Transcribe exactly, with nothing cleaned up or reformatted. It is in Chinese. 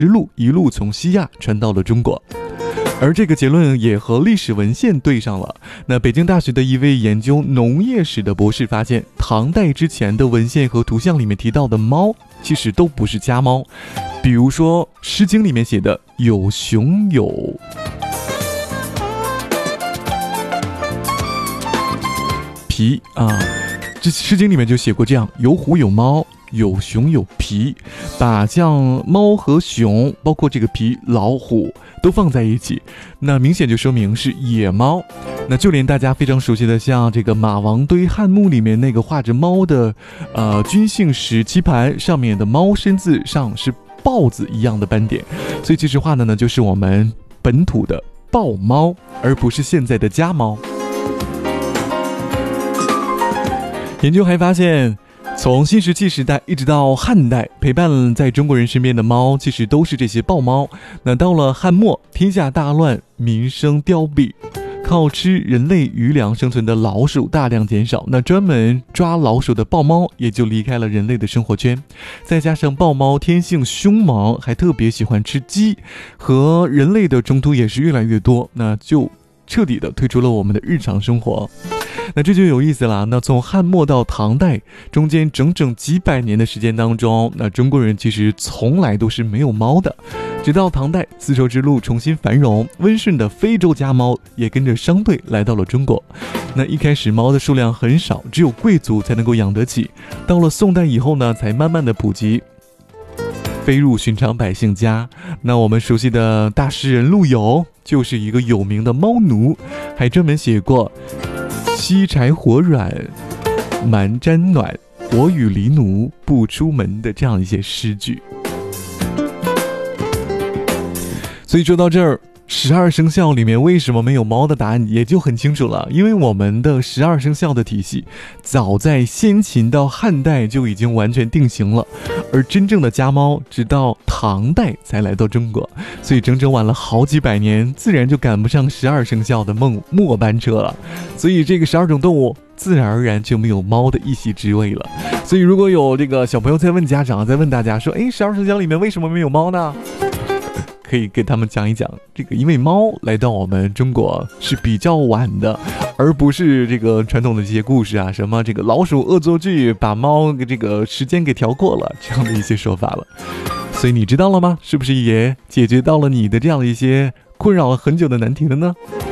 路一路从西亚传到了中国。而这个结论也和历史文献对上了。那北京大学的一位研究农业史的博士发现，唐代之前的文献和图像里面提到的猫，其实都不是家猫。比如说《诗经》里面写的有熊有皮啊，这《诗经》里面就写过这样：有虎有猫，有熊有皮，把像猫和熊，包括这个皮老虎都放在一起，那明显就说明是野猫。那就连大家非常熟悉的像这个马王堆汉墓里面那个画着猫的呃君姓石棋盘上面的猫身字上是豹子一样的斑点，所以其实画的呢就是我们本土的豹猫，而不是现在的家猫。研究还发现，从新石器时代一直到汉代，陪伴在中国人身边的猫其实都是这些豹猫。那到了汉末，天下大乱，民生凋敝，靠吃人类余粮生存的老鼠大量减少，那专门抓老鼠的豹猫也就离开了人类的生活圈。再加上豹猫天性凶猛，还特别喜欢吃鸡，和人类的冲突也是越来越多，那就彻底的退出了我们的日常生活。那这就有意思了。那从汉末到唐代中间整整几百年的时间当中，那中国人其实从来都是没有猫的。直到唐代丝绸之路重新繁荣，温顺的非洲家猫也跟着商队来到了中国。那一开始猫的数量很少，只有贵族才能够养得起。到了宋代以后呢，才慢慢的普及，飞入寻常百姓家。那我们熟悉的大诗人陆游就是一个有名的猫奴，还专门写过西柴火软蛮毡暖，我与狸奴不出门的这样一些诗句。所以说到这儿，十二生肖里面为什么没有猫的答案也就很清楚了。因为我们的十二生肖的体系早在先秦到汉代就已经完全定型了，而真正的家猫直到唐代才来到中国，所以整整晚了好几百年，自然就赶不上十二生肖的梦末班车了。所以这个十二种动物自然而然就没有猫的一席之位了。所以如果有这个小朋友在问家长，在问大家说，诶，十二生肖里面为什么没有猫呢？可以给他们讲一讲，这个因为猫来到我们中国是比较晚的，而不是这个传统的这些故事啊，什么这个老鼠恶作剧把猫这个时间给调过了这样的一些说法了。所以你知道了吗？是不是也解决到了你的这样的一些困扰了很久的难题了呢？